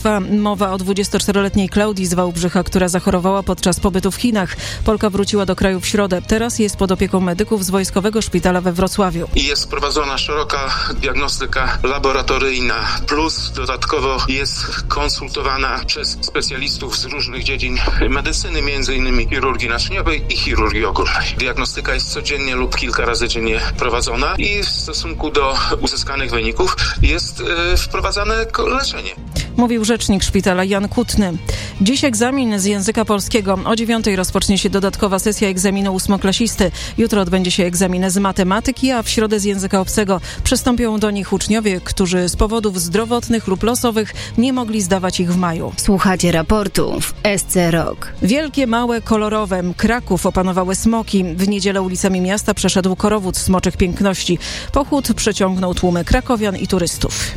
trwa. Mowa o 24-letniej Klaudii z Wałbrzycha, która zachorowała podczas pobytu w Chinach. Polka wróciła do kraju w środę. Teraz jest pod opieką medyków z Wojskowego Szpitala we Wrocławiu. Jest prowadzona szeroka diagnostyka laboratoryjna, plus dodatkowo jest konsultowana przez specjalistów z różnych dziedzin medycyny, m.in. chirurgii naczyniowej i chirurgii ogólnej. Diagnostyka jest codziennie lub kilka razy dziennie prowadzona i w stosunku do uzyskanych wyników jest wprowadzane leczenie. Mówił rzecznik szpitala Jan Kutny. Dziś egzamin z języka polskiego. O 9:00 rozpocznie się dodatkowa sesja egzaminu ósmoklasisty. Jutro odbędzie się egzamin z matematyki, a w środę z języka obcego. Przystąpią do nich uczniowie, którzy z powodów zdrowotnych lub losowych nie mogli zdawać ich w maju. Słuchacie raportu w SC Rock. Wielkie, małe, kolorowe. Kraków opanowały smoki. W niedzielę ulicami miasta przeszedł korowód smoczych piękności. Pochód przyciągnął tłumy krakowian i turystów.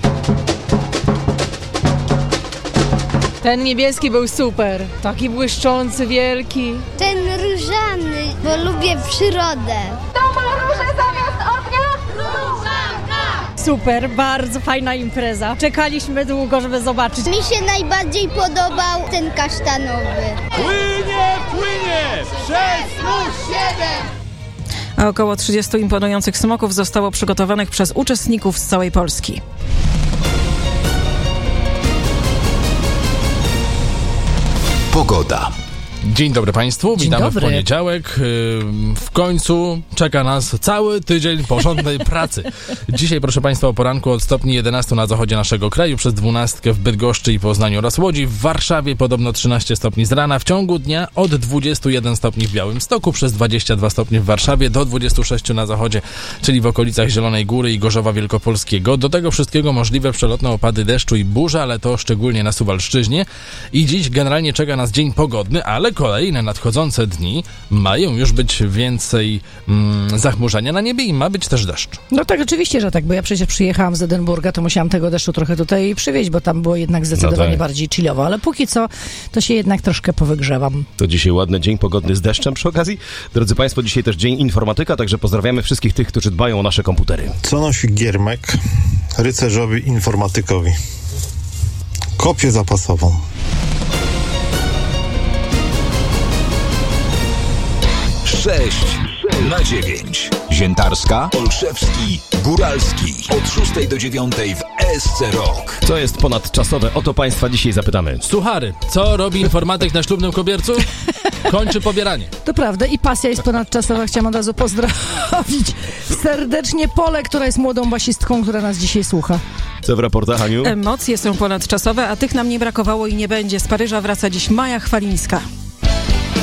Ten niebieski był super, taki błyszczący, wielki. Ten różany, bo lubię przyrodę. To ma róże zamiast ognia? Różanka! Super, bardzo fajna impreza. Czekaliśmy długo, żeby zobaczyć. Mi się najbardziej podobał ten kasztanowy. Płynie, płynie! 6+7! A około 30 imponujących smoków zostało przygotowanych przez uczestników z całej Polski. Pogoda. Dzień dobry Państwu, witamy w poniedziałek. W końcu czeka nas cały tydzień porządnej pracy. Dzisiaj, proszę Państwa, o poranku od stopni 11 na zachodzie naszego kraju, przez 12 w Bydgoszczy i Poznaniu oraz Łodzi, w Warszawie podobno 13 stopni z rana, w ciągu dnia od 21 stopni w Białymstoku, przez 22 stopnie w Warszawie, do 26 na zachodzie, czyli w okolicach Zielonej Góry i Gorzowa Wielkopolskiego. Do tego wszystkiego możliwe przelotne opady deszczu i burze, ale to szczególnie na Suwalszczyźnie. I dziś generalnie czeka nas dzień pogodny, ale kolejne nadchodzące dni mają już być więcej zachmurzenia na niebie i ma być też deszcz. No tak, oczywiście, że tak, bo ja przecież przyjechałam z Edynburga, to musiałam tego deszczu trochę tutaj przywieźć, bo tam było jednak zdecydowanie bardziej chillowo, ale póki co to się jednak troszkę powygrzewam. To dzisiaj ładny dzień pogodny z deszczem przy okazji. Drodzy Państwo, dzisiaj też dzień informatyka, także pozdrawiamy wszystkich tych, którzy dbają o nasze komputery. Co nosi giermek rycerzowi informatykowi? Kopię zapasową. 6/9. Ziętarska, Olszewski, Góralski. Od 6 do 9 w SC Rock. Co jest ponadczasowe? O to Państwa dzisiaj zapytamy. Suchary. Co robi informatyk na ślubnym kobiercu? Kończy pobieranie. To prawda i pasja jest ponadczasowa. Chciałam od razu pozdrowić serdecznie Polę, która jest młodą basistką, która nas dzisiaj słucha. Co w raportach, Aniu? Emocje są ponadczasowe, a tych nam nie brakowało i nie będzie. Z Paryża wraca dziś Maja Chwalińska.